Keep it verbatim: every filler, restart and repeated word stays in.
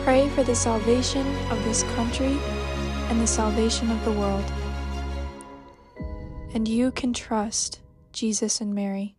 pray for the salvation of this country and the salvation of the world. And you can trust Jesus and Mary.